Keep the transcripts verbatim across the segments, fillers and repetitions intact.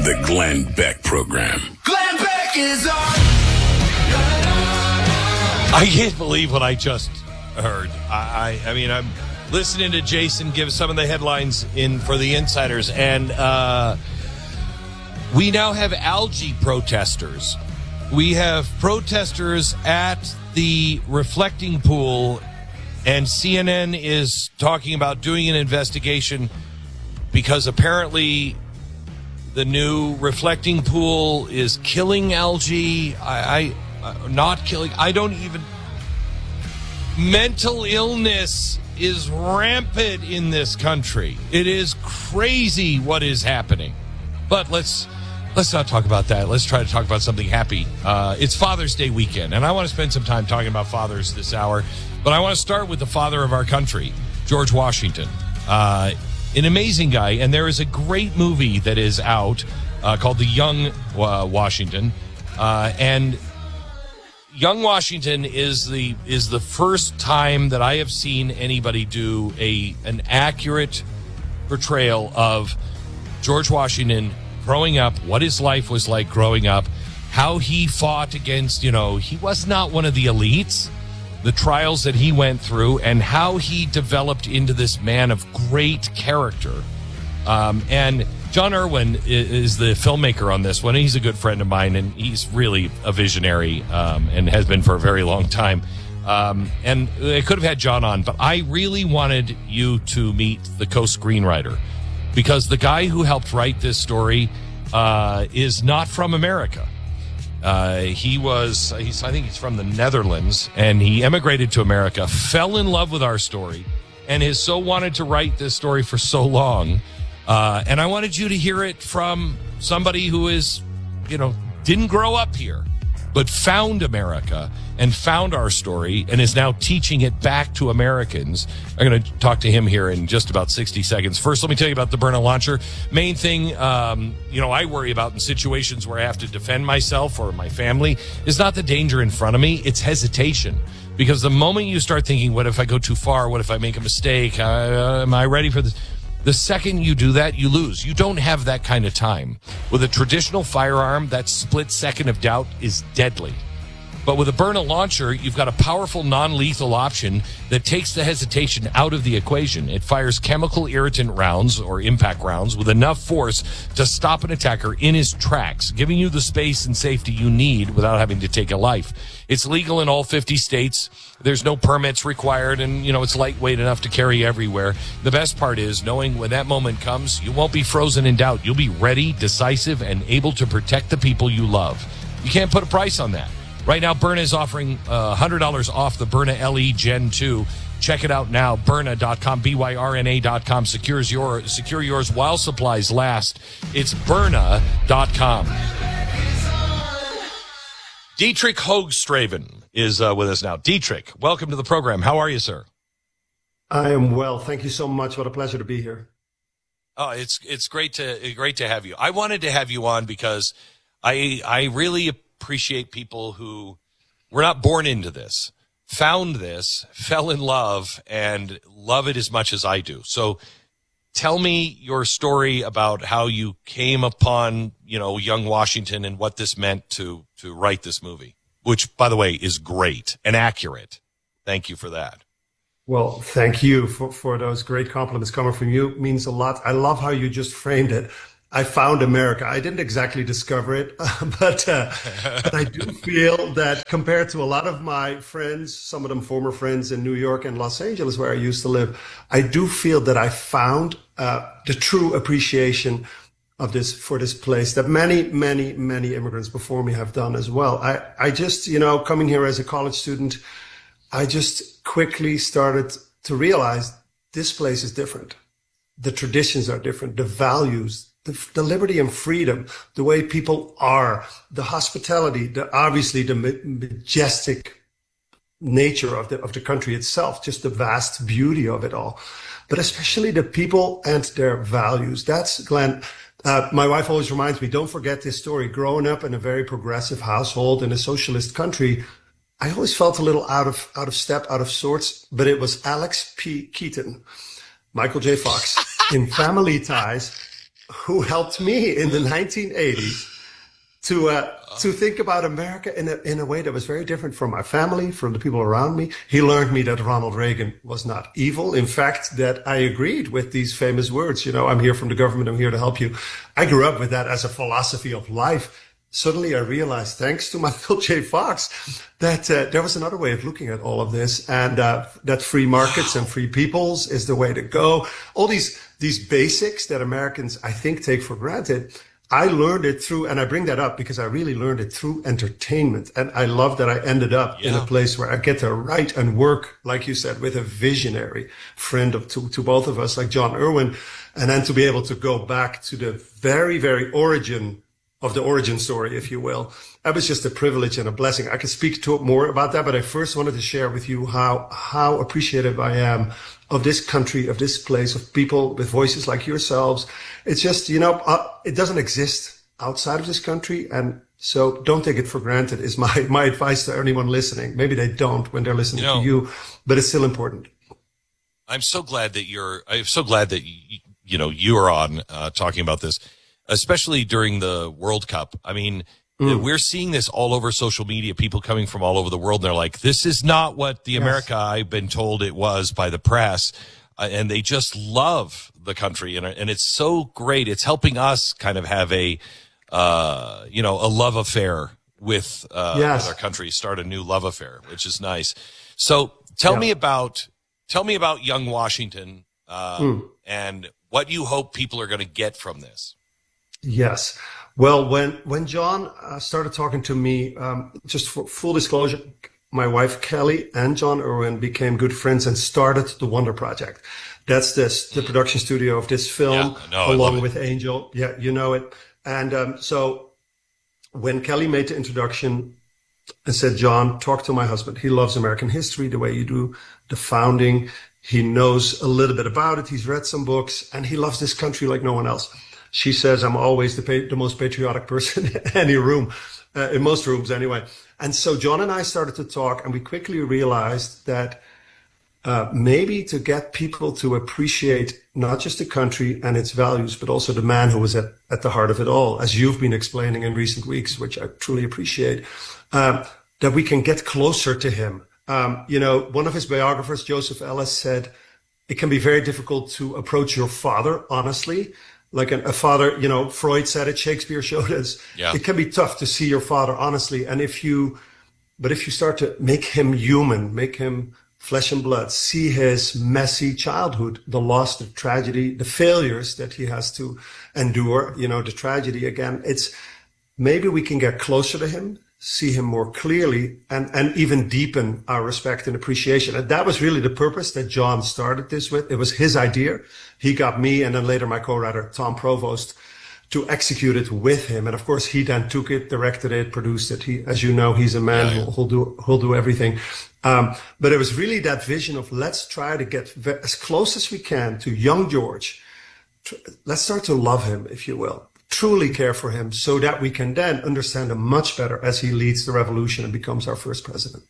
The Glenn Beck Program. Glenn Beck is on. I can't believe what I just heard. I, I, I mean, I'm listening to Jason give some of the headlines in for the insiders, and uh, we now have algae protesters. We have protesters at the reflecting pool, and C N N is talking about doing an investigation because apparently the new reflecting pool is killing algae. I, I uh, not killing. I don't even. Mental illness is rampant in this country. It is crazy what is happening. But let's let's not talk about that. Let's try to talk about something happy. Uh, it's Father's Day weekend, and I want to spend some time talking about fathers this hour. But I want to start with the father of our country, George Washington. Uh, an amazing guy, and there is a great movie that is out uh, called The Young uh, Washington, uh, and Young Washington is the is the first time that I have seen anybody do a an accurate portrayal of George Washington growing up, what his life was like growing up, how he fought against, you know, he was not one of the elites, the trials that he went through, and how he developed into this man of great character. Um, and John Irwin is the filmmaker on this one. He's a good friend of mine, and he's really a visionary um, and has been for a very long time. Um, and I could have had John on, but I really wanted you to meet the co-screenwriter, because the guy who helped write this story uh, is not from America. Uh, he was, he's, I think he's from the Netherlands, and he emigrated to America, fell in love with our story, and has so wanted to write this story for so long. Uh, and I wanted you to hear it from somebody who is, you know, didn't grow up here, but found America and found our story and is now teaching it back to Americans. I'm going to talk to him here in just about sixty seconds. First, let me tell you about the Byrna launcher. Main thing, um, you know, I worry about in situations where I have to defend myself or my family is not the danger in front of me. It's hesitation. Because the moment you start thinking, what if I go too far? What if I make a mistake? Uh, am I ready for this? The second you do that, you lose. You don't have that kind of time. With a traditional firearm, that split second of doubt is deadly. But with a Byrna launcher, you've got a powerful non-lethal option that takes the hesitation out of the equation. It fires chemical irritant rounds or impact rounds with enough force to stop an attacker in his tracks, giving you the space and safety you need without having to take a life. It's legal in all fifty states. There's no permits required, and, you know, it's lightweight enough to carry everywhere. The best part is knowing when that moment comes, you won't be frozen in doubt. You'll be ready, decisive, and able to protect the people you love. You can't put a price on that. Right now, Byrna is offering uh, one hundred dollars off the Byrna L E Gen two. Check it out now, Byrna dot com, B Y R N A dot com. Secures your, secure yours while supplies last. It's Byrna dot com. Dietrich Hoogstraven is uh, with us now. Dietrich, welcome to the program. How are you, sir? I am well. Thank you so much. What a pleasure to be here. Oh, it's it's great to great to have you. I wanted to have you on because I I really appreciate people who were not born into this, found this, fell in love, and love it as much as I do. So tell me your story about how you came upon, you know, young Washington and what this meant to, to write this movie, which, by the way, is great and accurate. Thank you for that. Well, thank you for, for those great compliments coming from you. It means a lot. I love how you just framed it. I found America. I didn't exactly discover it, but, uh, but I do feel that compared to a lot of my friends, some of them former friends in New York and Los Angeles, where I used to live, I do feel that I found uh, the true appreciation of this for this place that many, many, many immigrants before me have done as well. I, I just, you know, coming here as a college student, I just quickly started to realize this place is different. The traditions are different, the values, The, the liberty and freedom, the way people are, the hospitality, the obviously the majestic nature of the of the country itself, just the vast beauty of it all, but especially the people and their values. That's, Glenn, uh, my wife always reminds me, don't forget this story. Growing up in a very progressive household in a socialist country, I always felt a little out of out of step, out of sorts, but it was Alex P. Keaton, Michael J. Fox in Family Ties. who helped me in the nineteen eighties to uh, to think about America in a in a way that was very different from my family, from the people around me. He learned me that Ronald Reagan was not evil. In fact, that I agreed with these famous words. You know, I'm here from the government. I'm here to help you. I grew up with that as a philosophy of life. Suddenly I realized, thanks to Michael J. Fox, that uh, there was another way of looking at all of this, and uh, that free markets and free peoples is the way to go. All these these basics that Americans, I think, take for granted. I learned it through, and I bring that up because I really learned it through entertainment. And I love that I ended up yeah. in a place where I get to write and work, like you said, with a visionary friend of to, to both of us, like John Irwin, and then to be able to go back to the very, very origin of the origin story, if you will. That was just a privilege and a blessing. I can speak to more about that, but I first wanted to share with you how, how appreciative I am of this country, of this place, of people with voices like yourselves. It's just, you know, uh, it doesn't exist outside of this country. And so don't take it for granted is my, my advice to anyone listening. Maybe they don't when they're listening you know, to you, but it's still important. I'm so glad that you're, I'm so glad that, you, you know, you are on uh, talking about this, especially during the World Cup. I mean, mm. we're seeing this all over social media, people coming from all over the world. And they're like, this is not what the yes. America I've been told it was by the press. Uh, and they just love the country. And, and it's so great. It's helping us kind of have a, uh, you know, a love affair with, uh, yes. with our country, start a new love affair, which is nice. So tell yeah. me about, tell me about Young Washington, uh, mm. and what you hope people are going to get from this. Yes. Well, when when John uh, started talking to me, um, just for full disclosure, my wife Kelly and John Irwin became good friends and started the Wonder Project. That's this the production studio of this film, yeah, no, along with Angel. Yeah, you know it. And um, so when Kelly made the introduction and said, John, talk to my husband. He loves American history the way you do, the founding. He knows a little bit about it. He's read some books, and he loves this country like no one else. She says I'm always the, pa- the most patriotic person in any room, uh, in most rooms anyway. And so John and I started to talk, and we quickly realized that uh, maybe to get people to appreciate not just the country and its values, but also the man who was at, at the heart of it all, as you've been explaining in recent weeks, which I truly appreciate, uh, that we can get closer to him. Um, you know, one of his biographers, Joseph Ellis, said, it can be very difficult to approach your father honestly. Like a, a father, you know, Freud said it, Shakespeare showed us. Yeah. It can be tough to see your father honestly. And if you, but if you start to make him human, make him flesh and blood, see his messy childhood, the loss, the tragedy, the failures that he has to endure, you know, the tragedy again, it's maybe we can get closer to him, see him more clearly, and, and even deepen our respect and appreciation. And that was really the purpose that John started this with. It was his idea. He got me and then later my co-writer, Tom Provost, to execute it with him. And of course, he then took it, directed it, produced it. He, as you know, he's a man yeah, yeah. who'll do, who'll do everything. Um, but it was really that vision of let's try to get as close as we can to young George. Let's start to love him, if you will. Truly care for him so that we can then understand him much better as he leads the revolution and becomes our first president.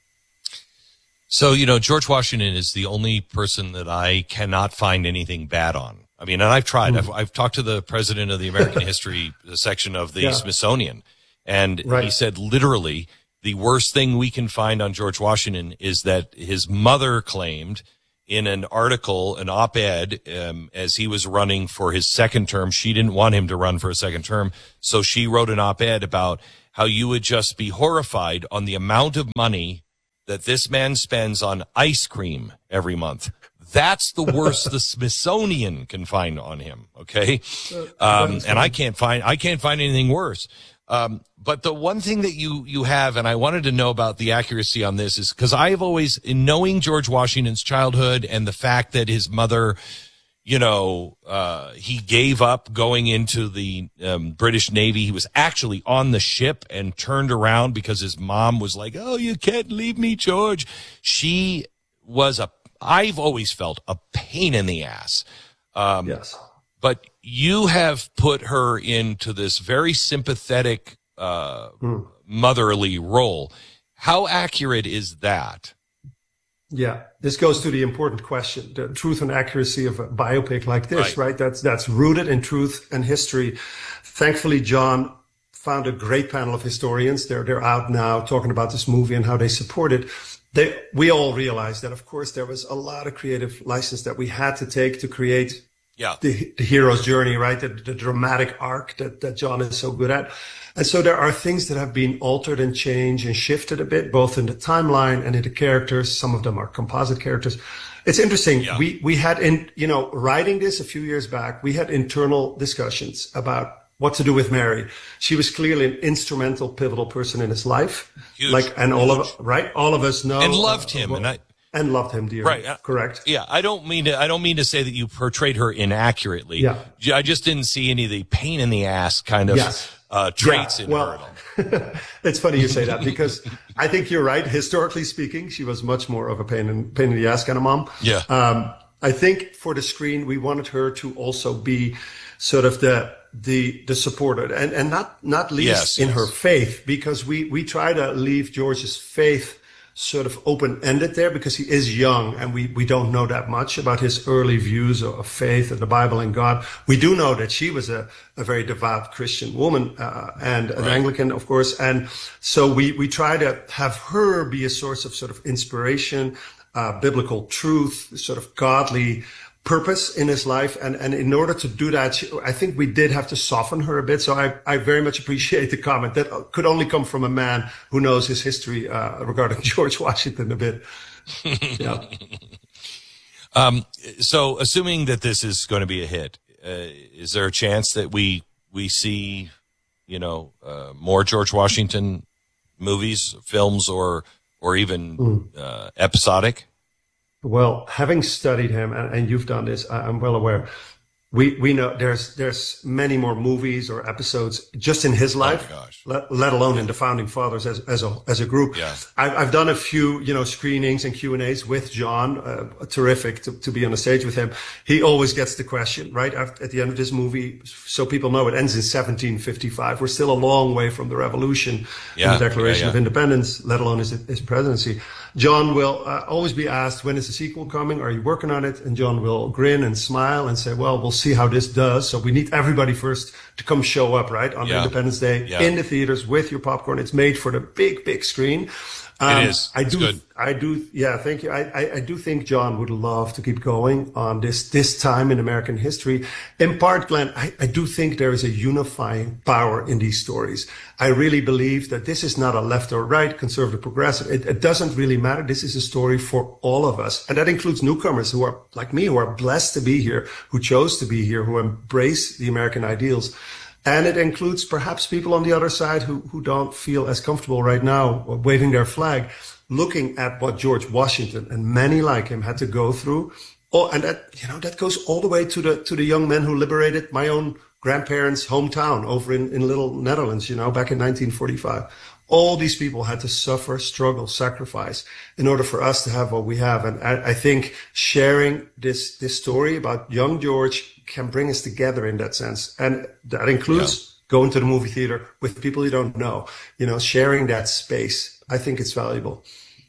So, you know, George Washington is the only person that I cannot find anything bad on. I mean, and I've tried. Mm. I've, I've talked to the president of the American History section of the yeah. Smithsonian, and right. he said literally the worst thing we can find on George Washington is that his mother claimed in an article, an op-ed, um, as he was running for his second term. She didn't want him to run for a second term. So she wrote an op-ed about how you would just be horrified on the amount of money that this man spends on ice cream every month. That's the worst the Smithsonian can find on him. Okay. Um, and I can't find, I can't find anything worse. Um, but the one thing that you, you have, and I wanted to know about the accuracy on this, is because I've always, in knowing George Washington's childhood and the fact that his mother, you know, uh, he gave up going into the um, British Navy. He was actually on the ship and turned around because his mom was like, oh, you can't leave me, George. She was a, I've always felt a pain in the ass. Um, yes. But you have put her into this very sympathetic, uh, mm. motherly role. How accurate is that? Yeah, this goes to the important question, the truth and accuracy of a biopic like this, right? right? That's that's rooted in truth and history. Thankfully, John found a great panel of historians. They're they're out now talking about this movie and how they support it. They, we all realized that, of course, there was a lot of creative license that we had to take to create yeah. the, the hero's journey, right? The, the dramatic arc that, that John is so good at. And so there are things that have been altered and changed and shifted a bit, both in the timeline and in the characters. Some of them are composite characters. It's interesting. Yeah. We, we had in, you know, writing this a few years back, we had internal discussions about what to do with Mary. She was clearly an instrumental, pivotal person in his life. Huge, like, and huge. all of, right? All of us know. And loved him. Uh, and I, and loved him dearly. Right. Correct. Yeah. I don't mean to, I don't mean to say that you portrayed her inaccurately. Yeah. I just didn't see any of the pain in the ass kind of, yes. uh, traits yeah. in well, her. It's funny you say that because I think you're right. Historically speaking, she was much more of a pain in, pain in the ass kind of mom. Yeah. Um, I think for the screen, we wanted her to also be sort of the, the, the supporter and, and not, not least yes, in yes. her faith, because we, we try to leave George's faith sort of open-ended there because he is young and we, we don't know that much about his early views of faith and the Bible and God. We do know that she was a, a very devout Christian woman, uh, and an right. Anglican, of course. And so we, we try to have her be a source of sort of inspiration, uh, biblical truth, sort of godly purpose in his life. And, and in order to do that, she, I think we did have to soften her a bit. So I, I very much appreciate the comment that could only come from a man who knows his history, uh, regarding George Washington a bit. Yeah. um, so assuming that this is going to be a hit, uh, is there a chance that we, we see, you know, uh, more George Washington movies, films, or, or even, mm. uh, episodic? Well, having studied him, and, and you've done this, I'm well aware. We we know there's there's many more movies or episodes just in his life, oh my gosh. Let, let alone yeah. in the founding fathers as as a as a group. Yeah. I've I've done a few you know screenings and Q and A's with John. Uh, terrific to, to be on the stage with him. He always gets the question right after, at the end of this movie, so people know it ends in seventeen fifty-five. We're still a long way from the Revolution yeah. and the Declaration yeah, yeah. of Independence, let alone his his presidency. John will uh, always be asked, when is the sequel coming? Are you working on it? And John will grin and smile and say, well, we'll see how this does. So we need everybody first to come show up, right? On yeah. Independence Day yeah. in the theaters with your popcorn. It's made for the big, big screen. Um, it is. I it's do, good. I do, yeah, thank you. I, I, I do think John would love to keep going on this, this time in American history. In part, Glenn, I, I do think there is a unifying power in these stories. I really believe that this is not a left or right, conservative, progressive. It, it doesn't really matter. This is a story for all of us. And that includes newcomers who are like me, who are blessed to be here, who chose to be here, who embrace the American ideals. And it includes perhaps people on the other side who, who don't feel as comfortable right now waving their flag, looking at what George Washington and many like him had to go through. Oh, and that, you know, that goes all the way to the, to the young men who liberated my own grandparents' hometown over in, in Little Netherlands, you know, back in nineteen forty-five. All these people had to suffer, struggle, sacrifice in order for us to have what we have. And I, I think sharing this, this story about young George can bring us together in that sense. And that includes yeah. going to the movie theater with people you don't know, you know, sharing that space. I think it's valuable.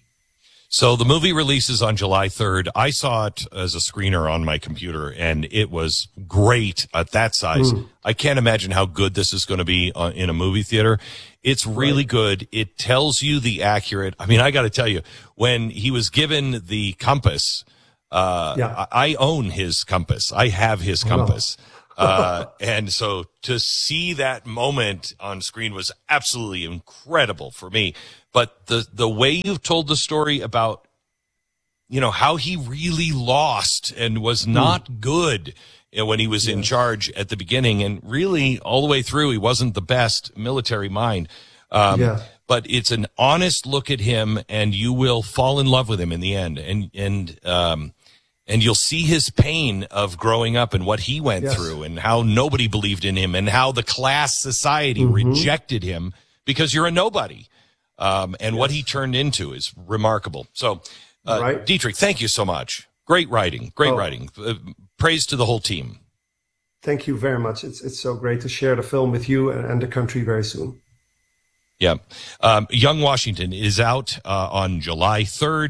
So the movie releases on July third. I saw it as a screener on my computer, and it was great at that size. Mm. I can't imagine how good this is going to be uh, in a movie theater. It's really right. good. It tells you the accurate. I mean, I got to tell you, when he was given the compass, uh, yeah. I, I own his compass. I have his compass. Oh. uh, and so to see that moment on screen was absolutely incredible for me. But the, the way you've told the story about, you know, how he really lost and was not mm. good you know, when he was yeah. in charge at the beginning, and really all the way through, he wasn't the best military mind. Um, yeah. But it's an honest look at him, and you will fall in love with him in the end. And, and, um, and you'll see his pain of growing up and what he went yes. through, and how nobody believed in him, and how the class society mm-hmm. rejected him because you're a nobody. Um, and yes. what he turned into is remarkable. So, uh, right. Dietrich, thank you so much. Great writing, great oh. writing. Uh, praise to the whole team. Thank you very much. It's it's so great to share the film with you and, and the country very soon. Yeah. Um, Young Washington is out uh, on July third.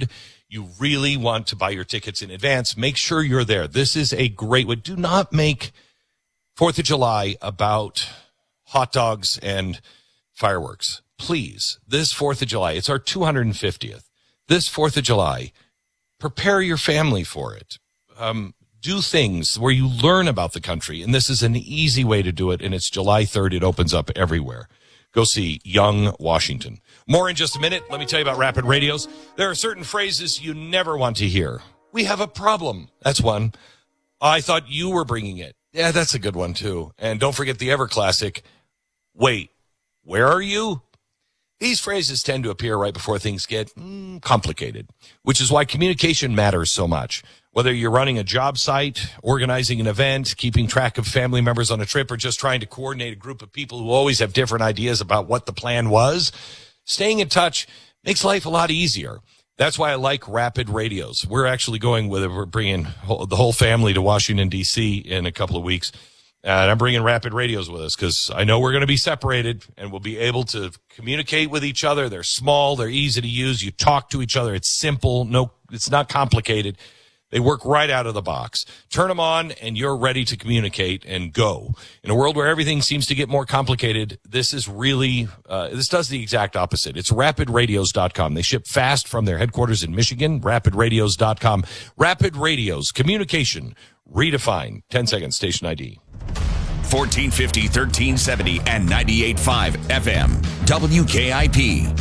you really want to buy your tickets in advance, make sure you're there. This is a great way. Do not make fourth of July about hot dogs and fireworks. Please, this fourth of July, it's our two hundred fiftieth. This fourth of July, prepare your family for it. Um, do things where you learn about the country, and this is an easy way to do it, and it's July third. It opens up everywhere. Go see Young Washington. More in just a minute. Let me tell you about Rapid Radios. There are certain phrases you never want to hear. We have a problem. That's one. I thought you were bringing it. Yeah, that's a good one, too. And don't forget the ever classic, wait, where are you? These phrases tend to appear right before things get mm, complicated, which is why communication matters so much. Whether you're running a job site, organizing an event, keeping track of family members on a trip, or just trying to coordinate a group of people who always have different ideas about what the plan was, staying in touch makes life a lot easier. That's why I like Rapid Radios. We're actually going with it. We're bringing the whole family to Washington, D C in a couple of weeks. And I'm bringing Rapid Radios with us because I know we're going to be separated and we'll be able to communicate with each other. They're small. They're easy to use. You talk to each other. It's simple. No, it's not complicated. They work right out of the box. Turn them on and you're ready to communicate and go. In a world where everything seems to get more complicated, this is really, uh, this does the exact opposite. It's rapid radios dot com. They ship fast from their headquarters in Michigan, rapid radios dot com. Rapid Radios, communication, redefined. ten seconds, station I D. fourteen fifty, thirteen seventy, and ninety-eight point five F M. W K I P.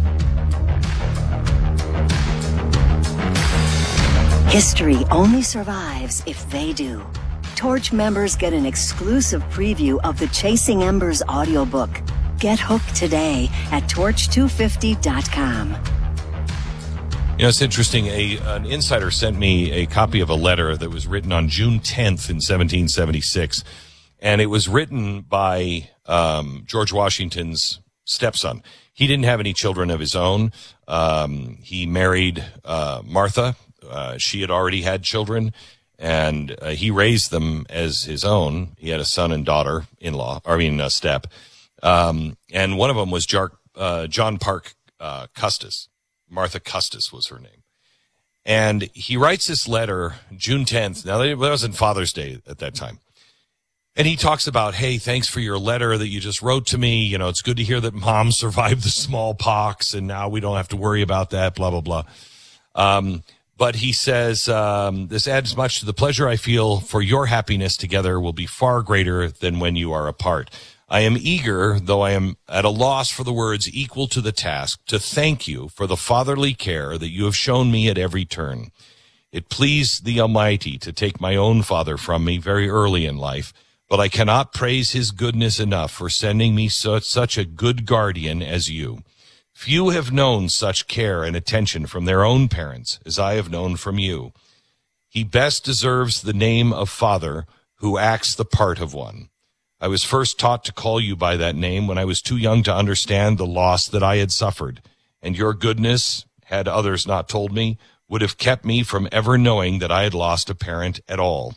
History only survives if they do. Torch members get an exclusive preview of the Chasing Embers audiobook. Get hooked today at torch two fifty dot com. You know, it's interesting. A An insider sent me a copy of a letter that was written on June tenth in seventeen seventy-six. And it was written by um, George Washington's stepson. He didn't have any children of his own. Um, he married uh, Martha. Uh, she had already had children, and uh, he raised them as his own. He had a son and daughter-in-law, I mean, uh, step. Um, and one of them was Jar- uh, John Parke uh, Custis. Martha Custis was her name. And he writes this letter June tenth. Now, that wasn't Father's Day at that time. And he talks about, hey, thanks for your letter that you just wrote to me. You know, it's good to hear that Mom survived the smallpox, and now we don't have to worry about that, blah, blah, blah. Um, but he says, um, this adds much to the pleasure I feel for your happiness together will be far greater than when you are apart. I am eager, though I am at a loss for the words equal to the task, to thank you for the fatherly care that you have shown me at every turn. It pleased the Almighty to take my own father from me very early in life, but I cannot praise his goodness enough for sending me so, such a good guardian as you. Few have known such care and attention from their own parents as I have known from you. He best deserves the name of father who acts the part of one. I was first taught to call you by that name when I was too young to understand the loss that I had suffered, and your goodness, had others not told me, would have kept me from ever knowing that I had lost a parent at all.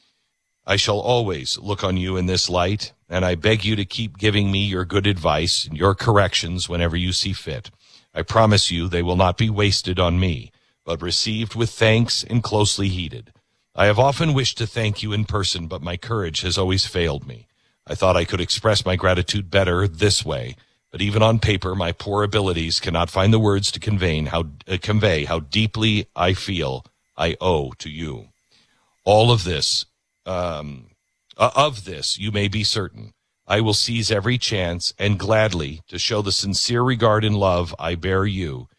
I shall always look on you in this light, and I beg you to keep giving me your good advice and your corrections whenever you see fit. I promise you they will not be wasted on me, but received with thanks and closely heeded. I have often wished to thank you in person, but my courage has always failed me. I thought I could express my gratitude better this way, but even on paper, my poor abilities cannot find the words to convey how, uh, convey how deeply I feel I owe to you. All of this Um, uh, of this, you may be certain. I will seize every chance and gladly to show the sincere regard and love I bear you